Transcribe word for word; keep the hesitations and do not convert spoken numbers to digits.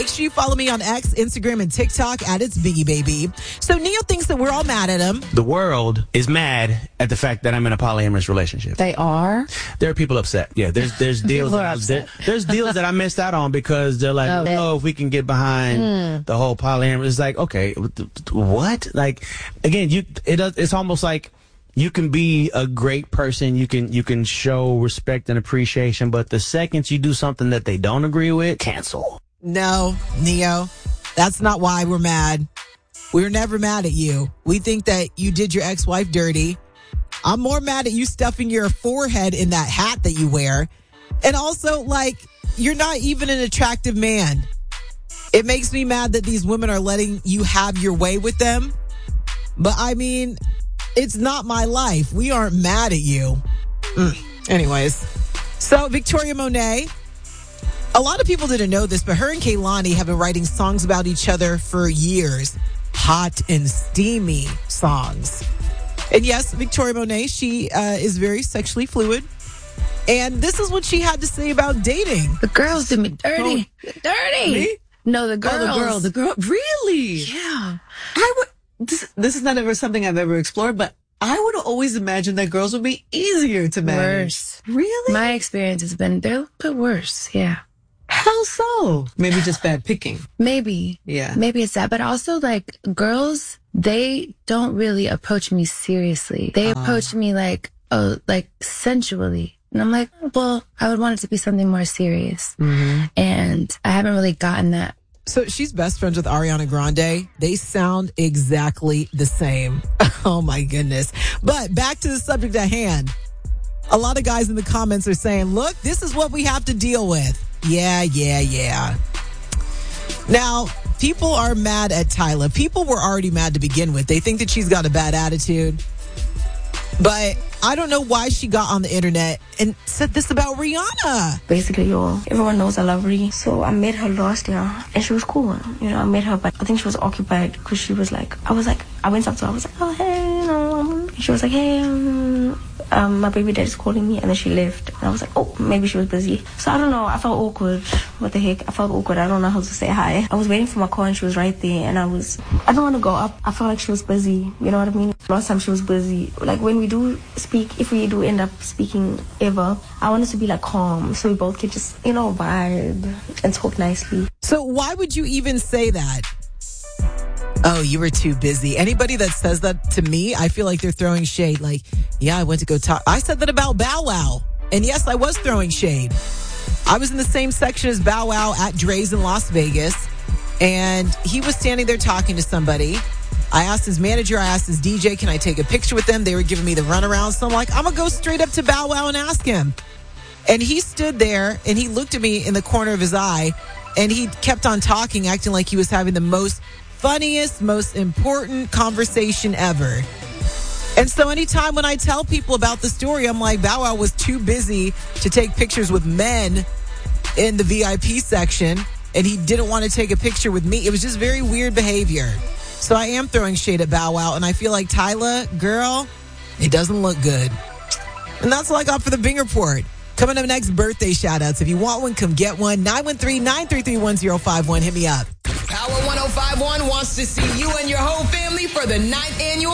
Make sure you follow me on X, Instagram, and TikTok at It's Biggie Baby. So Neo thinks that we're all mad at him. The world is mad at the fact that I'm in a polyamorous relationship. They are? There are people upset. Yeah, there's there's deals there, there's deals that I missed out on because they're like, oh, no, if we can get behind mm. the whole polyamorous, it's like, okay, what? Like, again, you it does. It's almost like you can be a great person, you can you can show respect and appreciation, but the second you do something that they don't agree with, cancel. No, Neo, that's not why we're mad. We were never mad at you. We think that you did your ex-wife dirty. I'm more mad at you stuffing your forehead in that hat that you wear. And also, like, you're not even an attractive man. It makes me mad that these women are letting you have your way with them. But, I mean, it's not my life. We aren't mad at you. Mm. Anyways, so Victoria Monet. A lot of people didn't know this, but her and Kehlani have been writing songs about each other for years. Hot and steamy songs. And yes, Victoria Monet, she uh, is very sexually fluid. And this is what she had to say about dating. The girls did me dirty. Oh. Dirty. Me? No, the girls. Oh, the girl. The girl. Really? Yeah. I would. This, this is not ever something I've ever explored, but I would have always imagined that girls would be easier to manage. Worse. Really? My experience has been they're a bit worse. Yeah. How so? Maybe just bad picking. Maybe. Yeah. Maybe it's that. But also, like, girls, they don't really approach me seriously. They uh. approach me like, oh, like sensually. And I'm like, well, I would want it to be something more serious. Mm-hmm. And I haven't really gotten that. So she's best friends with Ariana Grande. They sound exactly the same. Oh, my goodness. But back to the subject at hand. A lot of guys in the comments are saying, look, this is what we have to deal with. Yeah, yeah, yeah. Now, people are mad at Tyla. People were already mad to begin with. They think that she's got a bad attitude. But I don't know why she got on the internet and said this about Rihanna. Basically, y'all, everyone knows I love Ree. So I met her last year, and she was cool. You know, I met her, but I think she was occupied because she was like, I was like, I went up to her, I was like, oh, hey, you know. She was like, hey, um, um, my baby dad's calling me, and then she left. And I was like, oh, maybe she was busy. So I don't know, I felt awkward. What the heck? I felt awkward. I don't know how to say hi. I was waiting for my car, and she was right there, and I was, I don't want to go up. I felt like she was busy. You know what I mean? Last time she was busy. Like, when we do speak, if we do end up speaking ever, I want us to be like calm, so we both can just, you know, vibe and talk nicely. So why would you even say that? Oh, you were too busy. Anybody that says that to me, I feel like they're throwing shade. Like, yeah, I went to go talk. I said that about Bow Wow. And yes, I was throwing shade. I was in the same section as Bow Wow at Dre's in Las Vegas. And he was standing there talking to somebody. I asked his manager, I asked his D J, can I take a picture with them? They were giving me the runaround. So I'm like, I'm going to go straight up to Bow Wow and ask him. And he stood there and he looked at me in the corner of his eye and he kept on talking, acting like he was having the most funniest, most important conversation ever. And so anytime when I tell people about the story, I'm like, Bow Wow was too busy to take pictures with men in the V I P section, and he didn't want to take a picture with me. It was just very weird behavior. So I am throwing shade at Bow Wow, and I feel like, Tyla, girl, it doesn't look good. And that's all I got for the Bing Report. Coming up next, birthday shout-outs. If you want one, come get one. nine one three, nine three three, one zero five one. Hit me up. Power one oh five one wants to see you and your whole family for the ninth annual